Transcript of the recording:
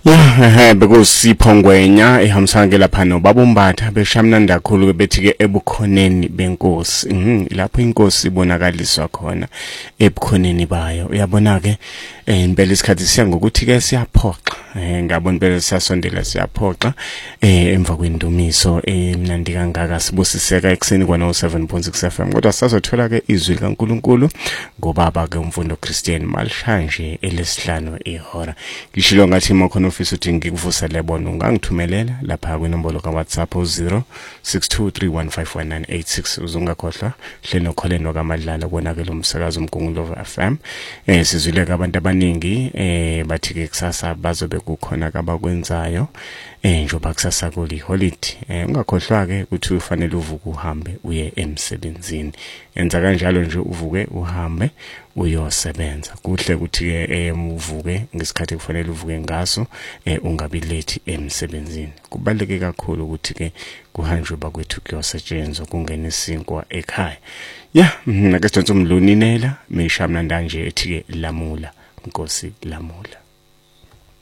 Bekusipho Ngwenya ehambisana ke lapha noBabombatha beshamnanda kakhulu bethi ke ebukhoneni benkosi. Lapho inkosi ibonakaliswa khona ebukhoneni bayo. Uyabona ke impela isikhathi siya ngokuthi ke siyaphoxa. Ngabona impela siyasondela siyaphoxa emva kwendumiso emnandi kangaka sibusiseka ekseni kwa 7.6 FM. Kodwa sasothola ke izwi likaNkuluNkulu ngobaba ke umfundo Christian Malshanje elesihlanu ihora. Ngishilo ngathi makhona ofisa uthi ngikuvusele bona ungangithumelela lapha kwinombolo kaWhatsApp 0623151986 uzungakhohlwa hlelo kholeno kaMadlala bonakele umsakazo uMgungundlovu FM. Sizwile abantu abaningi bathi ke kusasa bazobe kukhona abakwenzayo njoba kusasa kuli holiday. Ungakhohlwa ke ukuthi ufanele uvuke uhambe uye emsebenzini. Enza kanjalo nje uvuke uhambe uyosebenza. Kuhle ukuthi ke uvuke ngesikhathi kufanele uvuke ngaso ungabi late emsebenzini. Kubaleke kakhulu ukuthi ke kuhanjwe bakwethu kuyosetshenzwa kungena isinkwa ekhaya. Nake sidonsa umluninela mishamna nje ethi ke lamula Nkosi lamula.